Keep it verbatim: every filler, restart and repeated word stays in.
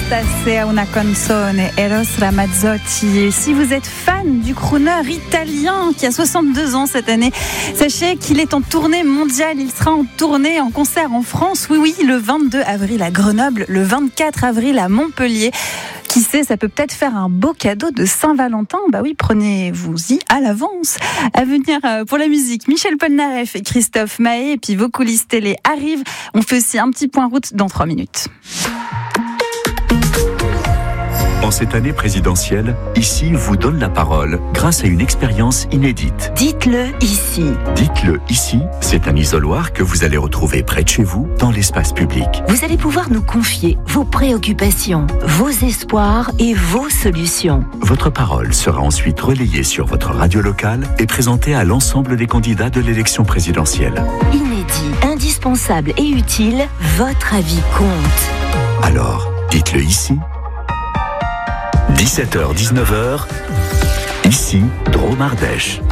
Questa c'est una canzone, Eros Ramazzotti. Et si vous êtes fan du crooner italien qui a soixante-deux ans cette année, sachez qu'il est en tournée mondiale. Il sera en tournée, en concert en France. Oui, oui, le vingt-deux avril à Grenoble, le vingt-quatre avril à Montpellier. Qui sait, ça peut peut-être faire un beau cadeau de Saint-Valentin. Bah oui, prenez-vous-y à l'avance. À venir pour la musique, Michel Polnareff et Christophe Mahé, et puis vos coulisses télé arrivent. On fait aussi un petit point route dans trois minutes. En cette année présidentielle, Ici vous donne la parole grâce à une expérience inédite. Dites-le ici. Dites-le ici, c'est un isoloir que vous allez retrouver près de chez vous, dans l'espace public. Vous allez pouvoir nous confier vos préoccupations, vos espoirs et vos solutions. Votre parole sera ensuite relayée sur votre radio locale et présentée à l'ensemble des candidats de l'élection présidentielle. Inédit, indispensable et utile, votre avis compte. Alors, dites-le ici. dix-sept heures dix-neuf heures, ici, Dromardèche.